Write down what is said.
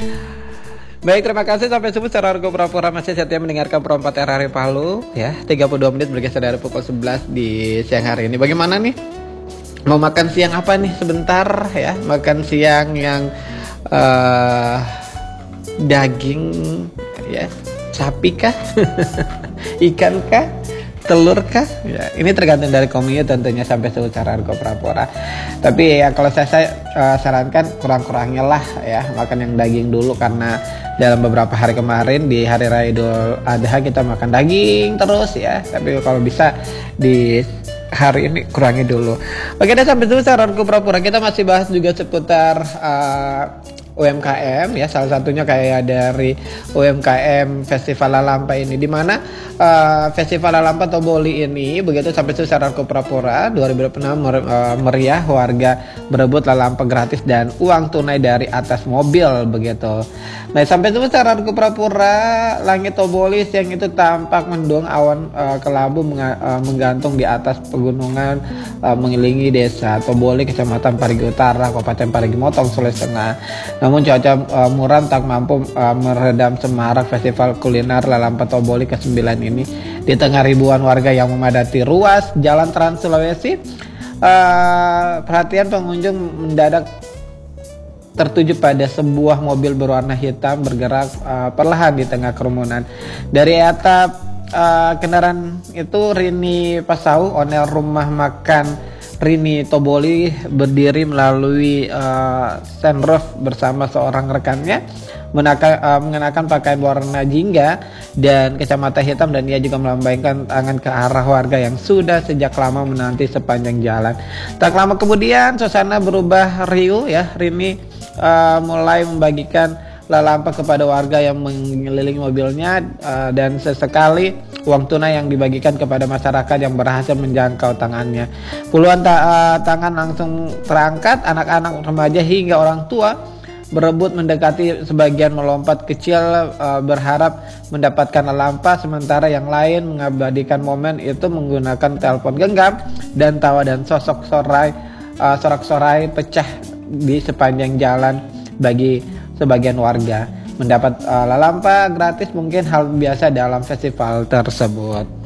Baik, terima kasih. Sampai subuh secara Argo Pura-Pura masih setia mendengarkan Perompak RRI Palu ya. 32 menit bergeser dari pukul 11 di siang hari ini. Bagaimana nih? Mau makan siang apa nih sebentar ya? Makan siang yang daging ya, sapi kah? Ikan kah? Telur kah? Ya, ini tergantung dari komio tentunya sampai secara Argo Pura-Pura. Tapi ya kalau saya sarankan kurang-kurangnya lah ya, makan yang daging dulu karena dalam beberapa hari kemarin di hari raya Idul Adha kita makan daging terus ya. Tapi kalau bisa di hari ini kurangi dulu. Oke deh, sampai dulu secara Argo Pura-Pura. Kita masih bahas juga seputar UMKM ya, salah satunya kayak dari UMKM Festival Lalampa ini, di mana Festival Lalampa Toboli ini begitu sampai secara Argo Pura-Pura 2026 meriah, warga berebut lalampa gratis dan uang tunai dari atas mobil begitu. Nah, sampai secara Argo Pura-Pura, langit Toboli siang itu tampak mendung, awan kelabu menggantung di atas pegunungan mengelilingi desa Toboli, Kecamatan Parigi Utara, Kabupaten Parigi Motong, Sulawesi Tengah. Namun cuaca muram tak mampu meredam semarak festival kuliner Lalampa Toboli ke-9 ini. Di tengah ribuan warga yang memadati ruas Jalan Trans Sulawesi, perhatian pengunjung mendadak tertuju pada sebuah mobil berwarna hitam bergerak perlahan di tengah kerumunan. Dari atap kendaraan itu Rini Pasau, owner rumah makan Rini Toboli, berdiri melalui sunroof bersama seorang rekannya mengenakan pakaian warna jingga dan kacamata hitam, dan ia juga melambaikan tangan ke arah warga yang sudah sejak lama menanti sepanjang jalan. Tak lama kemudian suasana berubah riuh ya. Rini mulai membagikan lalampa kepada warga yang mengelilingi mobilnya, dan sesekali uang tunai yang dibagikan kepada masyarakat yang berhasil menjangkau tangannya. Puluhan tangan langsung terangkat, anak-anak, remaja hingga orang tua berebut mendekati, sebagian melompat kecil berharap mendapatkan lalampa, sementara yang lain mengabadikan momen itu menggunakan telepon genggam dan tawa dan sorak-sorai pecah di sepanjang jalan. Bagi sebagian warga, mendapat lalampa gratis mungkin hal biasa dalam festival tersebut.